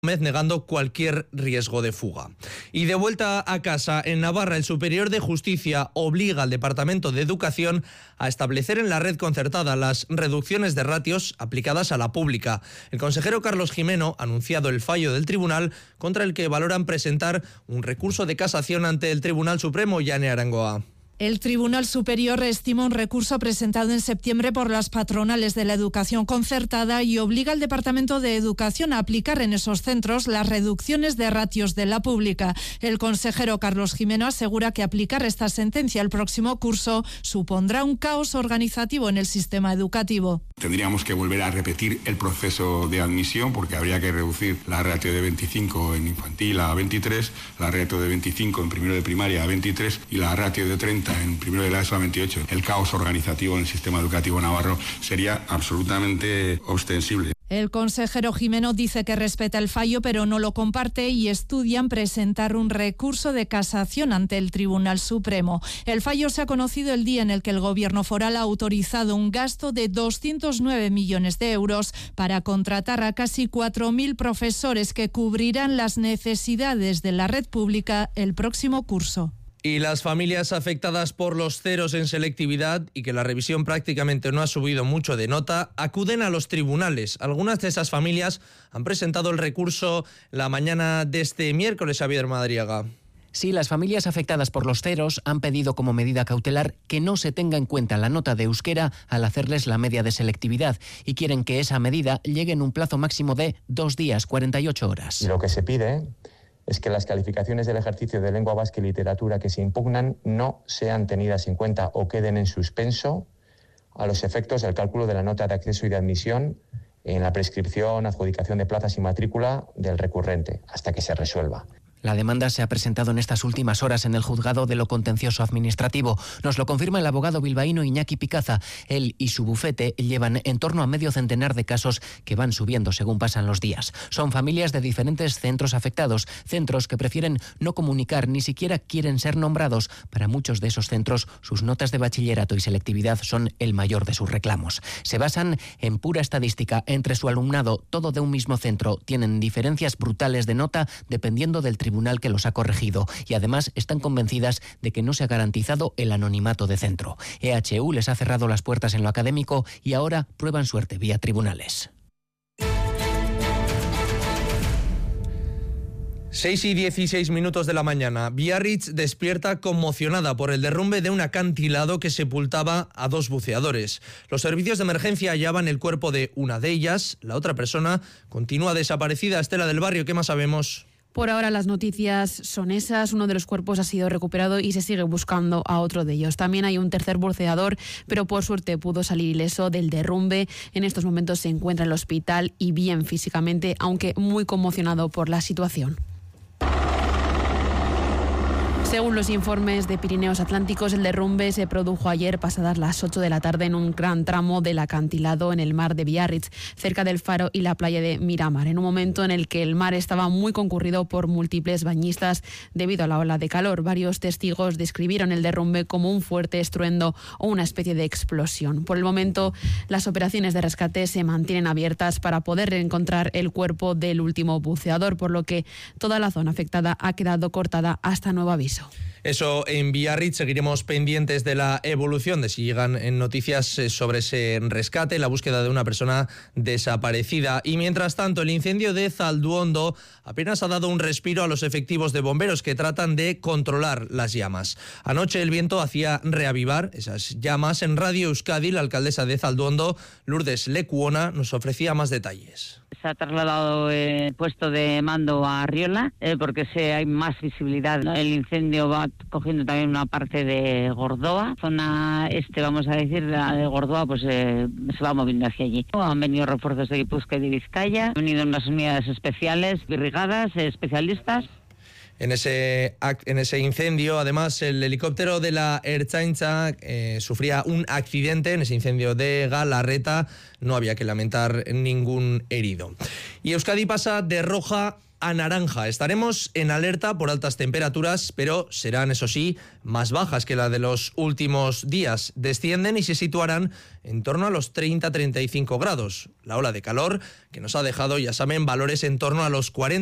negando cualquier riesgo de fuga. Y de vuelta a casa, en Navarra, el Superior de Justicia obliga al Departamento de Educación a establecer en la red concertada las reducciones de ratios aplicadas a la pública. El consejero Carlos Gimeno ha anunciado el fallo del tribunal contra el que valoran presentar un recurso de casación ante el Tribunal Supremo. Yane Arangoa. El Tribunal Superior estima un recurso presentado en septiembre por las patronales de la educación concertada y obliga al Departamento de Educación a aplicar en esos centros las reducciones de ratios de la pública. El consejero Carlos Gimeno asegura que aplicar esta sentencia al próximo curso supondrá un caos organizativo en el sistema educativo. Tendríamos que volver a repetir el proceso de admisión porque habría que reducir la ratio de 25 en infantil a 23, la ratio de 25 en primero de primaria a 23 y la ratio de 30 en primero de la ESO a 28. El caos organizativo en el sistema educativo navarro sería absolutamente ostensible. El consejero Gimeno dice que respeta el fallo, pero no lo comparte y estudian presentar un recurso de casación ante el Tribunal Supremo. El fallo se ha conocido el día en el que el Gobierno foral ha autorizado un gasto de 209 millones de euros para contratar a casi 4.000 profesores que cubrirán las necesidades de la red pública el próximo curso. Y las familias afectadas por los ceros en selectividad y que la revisión prácticamente no ha subido mucho de nota, acuden a los tribunales. Algunas de esas familias han presentado el recurso la mañana de este miércoles, Javier Madriaga. Sí, las familias afectadas por los ceros han pedido como medida cautelar que no se tenga en cuenta la nota de euskera al hacerles la media de selectividad y quieren que esa medida llegue en un plazo máximo de 2 días, 48 horas. Y lo que se pide es que las calificaciones del ejercicio de lengua vasca y literatura que se impugnan no sean tenidas en cuenta o queden en suspenso a los efectos del cálculo de la nota de acceso y de admisión en la prescripción, adjudicación de plazas y matrícula del recurrente, hasta que se resuelva. La demanda se ha presentado en estas últimas horas en el juzgado de lo contencioso administrativo. Nos lo confirma el abogado bilbaíno Iñaki Picaza. Él y su bufete llevan en torno a medio centenar de casos que van subiendo según pasan los días. Son familias de diferentes centros afectados, centros que prefieren no comunicar, ni siquiera quieren ser nombrados. Para muchos de esos centros, sus notas de bachillerato y selectividad son el mayor de sus reclamos. Se basan en pura estadística. Entre su alumnado, todo de un mismo centro, tienen diferencias brutales de nota dependiendo del tribunal que los ha corregido y además están convencidas de que no se ha garantizado el anonimato de centro. EHU les ha cerrado las puertas en lo académico y ahora prueban suerte vía tribunales. 6:16 de la mañana. Biarritz despierta conmocionada por el derrumbe de un acantilado que sepultaba a 2 buceadores. Los servicios de emergencia hallaban el cuerpo de una de ellas. La otra persona continúa desaparecida. Estela del Barrio, ¿qué más sabemos? Por ahora las noticias son esas. Uno de los cuerpos ha sido recuperado y se sigue buscando a otro de ellos. También hay un tercer buceador, pero por suerte pudo salir ileso del derrumbe. En estos momentos se encuentra en el hospital y bien físicamente, aunque muy conmocionado por la situación. Según los informes de Pirineos Atlánticos, el derrumbe se produjo ayer pasadas las 8 de la tarde en un gran tramo del acantilado en el mar de Biarritz, cerca del faro y la playa de Miramar, en un momento en el que el mar estaba muy concurrido por múltiples bañistas debido a la ola de calor. Varios testigos describieron el derrumbe como un fuerte estruendo o una especie de explosión. Por el momento, las operaciones de rescate se mantienen abiertas para poder encontrar el cuerpo del último buceador, por lo que toda la zona afectada ha quedado cortada hasta nuevo aviso. Eso en Biarritz. Seguiremos pendientes de la evolución de si llegan noticias sobre ese rescate, la búsqueda de una persona desaparecida. Y mientras tanto, el incendio de Zalduondo apenas ha dado un respiro a los efectivos de bomberos que tratan de controlar las llamas. Anoche el viento hacía reavivar esas llamas. En Radio Euskadi, la alcaldesa de Zalduondo, Lourdes Lecuona, nos ofrecía más detalles. Se ha trasladado el puesto de mando a Riola porque hay más visibilidad, ¿no? El incendio va cogiendo también una parte de Gordoa, zona vamos a decir, la de Gordoa pues se va moviendo hacia allí. Han venido refuerzos de Guipúzcoa y de Vizcaya, han venido unas unidades especiales, brigadas, especialistas. En ese incendio, además, el helicóptero de la Ertzaintza sufría un accidente. En ese incendio de Galarreta no había que lamentar ningún herido. Y Euskadi pasa de roja a naranja. Estaremos en alerta por altas temperaturas, pero serán, eso sí, más bajas que la de los últimos días. Descienden y se situarán en torno a los 30-35 grados. La ola de calor que nos ha dejado, ya saben, valores en torno a los 40